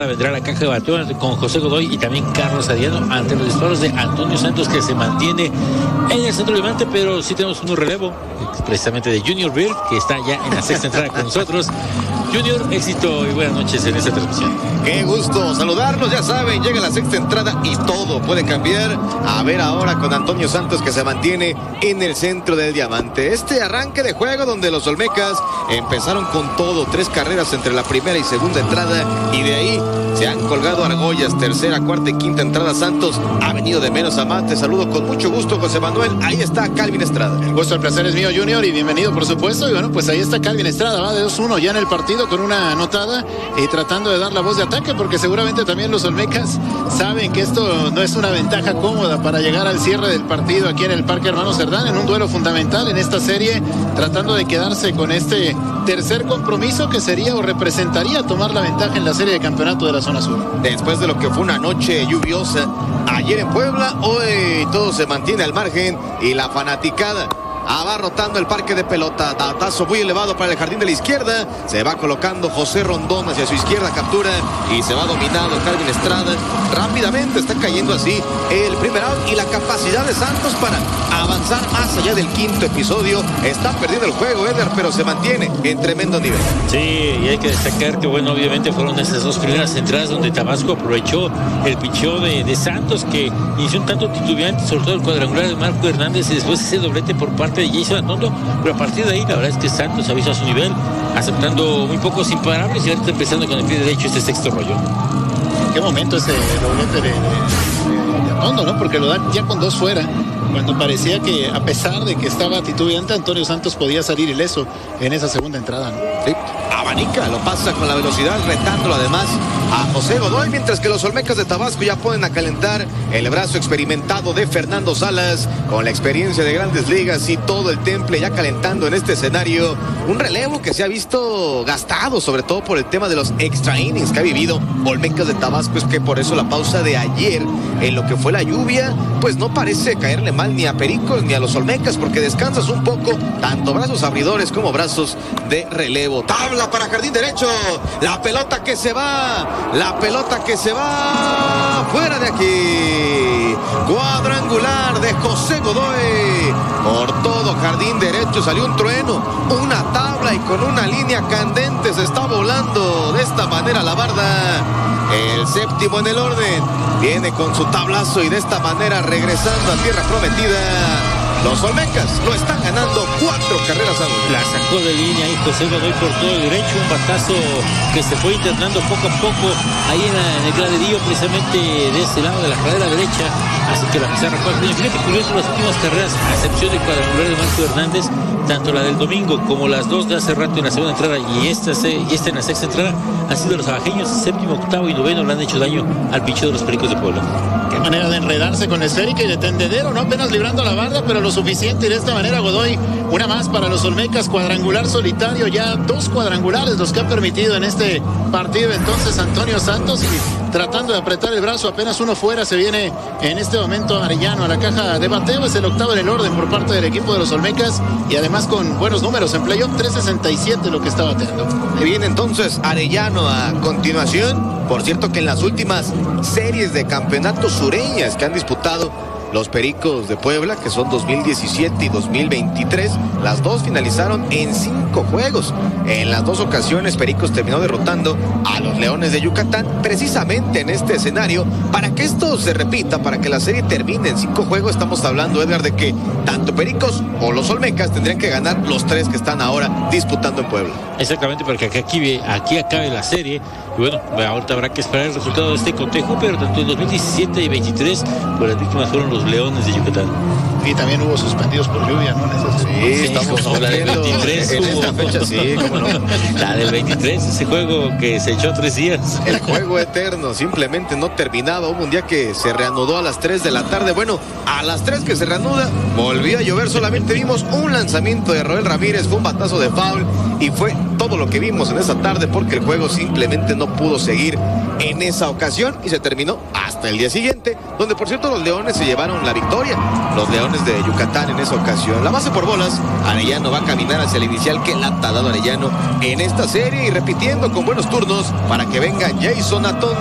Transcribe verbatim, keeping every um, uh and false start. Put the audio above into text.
Vendrá la caja de bateo con José Godoy y también Carlos Arellano ante los disparos de Antonio Santos, que se mantiene en el centro de levante, pero sí tenemos un relevo precisamente de Junior Bird, que está ya en la sexta entrada con nosotros. Junior, éxito y buenas noches en esta transmisión. Qué gusto saludarlos, ya saben, llega la sexta entrada y todo puede cambiar. A ver ahora con Antonio Santos, que se mantiene en el centro del diamante. Este arranque de juego donde los Olmecas empezaron con todo, tres carreras entre la primera y segunda entrada, y de ahí se han colgado argollas. Tercera, cuarta y quinta entrada, Santos ha venido de menos a más. Te saludo con mucho gusto, José Manuel. Ahí está Calvin Estrada. El gusto, el placer es mío, Junior, y bienvenido, por supuesto. Y bueno, pues ahí está Calvin Estrada, va de dos uno ya en el partido con una anotada y tratando de dar la voz de ataque, porque seguramente también los Olmecas saben que esto no es una ventaja cómoda para llegar al cierre del partido aquí en el Parque Hermano Cerdán, en un duelo fundamental en esta serie, tratando de quedarse con este tercer compromiso que sería o representaría tomar la ventaja en la serie de campeonato de la zona sur. Después de lo que fue una noche lluviosa ayer en Puebla, hoy todo se mantiene al margen y la fanaticada abarrotando el parque de pelota. Datazo muy elevado para el jardín de la izquierda. Se va colocando José Rondón hacia su izquierda, captura y se va dominado Calvin Estrada. Rápidamente está cayendo así el primer out, y la capacidad de Santos para avanzar más allá del quinto episodio. Está perdiendo el juego, Eder, pero se mantiene en tremendo nivel. Sí, y hay que destacar que, bueno, obviamente fueron esas dos primeras entradas donde Tabasco aprovechó el picheo de, de Santos, que inició un tanto titubeante, sobre todo el cuadrangular de Marco Hernández, y después ese doblete por parte de Jason Atondo, pero a partir de ahí la verdad es que Santos avisa a su nivel, aceptando muy pocos imparables, y ahorita empezando con el pie derecho este sexto rollo. ¿En qué momento ese doblete de, de, de, de Atondo, no? Porque lo dan ya con dos fuera, cuando parecía que, a pesar de que estaba titubeante, Antonio Santos podía salir ileso en esa segunda entrada, ¿no? Sí, abanica, lo pasa con la velocidad, retándolo además a José Godoy, mientras que los Olmecas de Tabasco ya ponen a calentar el brazo experimentado de Fernando Salas, con la experiencia de Grandes Ligas y todo el temple ya calentando en este escenario. Un relevo que se ha visto gastado, sobre todo por el tema de los extra innings que ha vivido Olmecas de Tabasco. Es que por eso la pausa de ayer, en lo que fue la lluvia, pues no parece caerle mal ni a Pericos ni a los Olmecas, porque descansas un poco, tanto brazos abridores como brazos de relevo. Tabla para jardín derecho, la pelota que se va, la pelota que se va fuera de aquí. Cuadrangular de José Godoy, por todo jardín derecho salió un trueno, una tabla, y con una línea candente se está volando de esta manera la barda. El séptimo en el orden viene con su tablazo, y de esta manera regresando a tierra prometida. Los Olmecas lo están ganando cuatro carreras a uno. La sacó de línea ahí José Godoy por todo el derecho, un batazo que se fue internando poco a poco ahí en, la, en el graderío, precisamente de ese lado de la cadera derecha. Así que la pizarra fue. Fíjate, curioso, las últimas carreras, a excepción del cuadrangular de Marco Hernández, tanto la del domingo como las dos de hace rato en la segunda entrada y esta, y esta en la sexta entrada, han sido los abajeños. Séptimo, octavo y noveno le han hecho daño al picheo de los Pericos de Puebla. Qué manera de enredarse con la esférica y de tendedero, no apenas librando la barda, pero lo suficiente, y de esta manera Godoy, una más para los Olmecas, cuadrangular solitario, ya dos cuadrangulares los que han permitido en este partido entonces Antonio Santos, y tratando de apretar el brazo, apenas uno fuera, se viene en este momento Arellano a la caja de bateo. Es el octavo en el orden por parte del equipo de los Olmecas, y además con buenos números en playoff, tres sesenta y siete lo que está bateando. Le viene entonces Arellano a continuación. Por cierto que en las últimas series de campeonatos sureñas que han disputado los Pericos de Puebla, que son dos mil diecisiete y dos mil veintitrés, las dos finalizaron en cinco juegos. En las dos ocasiones Pericos terminó derrotando a los Leones de Yucatán, precisamente en este escenario. Para que esto se repita, para que la serie termine en cinco juegos, estamos hablando, Edgar, de que tanto Pericos o los Olmecas tendrían que ganar los tres que están ahora disputando en Puebla. Exactamente, para que aquí, aquí acabe la serie. Y bueno, ahorita habrá que esperar el resultado de este cotejo, pero tanto en dos mil diecisiete y veintitrés, pues las víctimas fueron los Leones de Yucatán. Y también hubo suspendidos por lluvia, ¿no? Sí, sí, estamos como la del veintitrés. En esta fecha, sí, cómo no. La del veintitrés, ese juego que se echó tres días. El juego eterno, simplemente no terminaba. Hubo un día que se reanudó a las tres de la tarde. Bueno, a las tres que se reanuda, volvió a llover. Solamente vimos un lanzamiento de Roel Ramírez, fue un batazo de foul, y fue todo lo que vimos en esa tarde, porque el juego simplemente no pudo seguir en esa ocasión y se terminó hasta el día siguiente, donde por cierto los Leones se llevaron la victoria. Los Leones de Yucatán en esa ocasión. La base por bolas, Arellano va a caminar hacia el inicial. Que lata ha dado Arellano en esta serie y repitiendo con buenos turnos para que venga Jason Atón.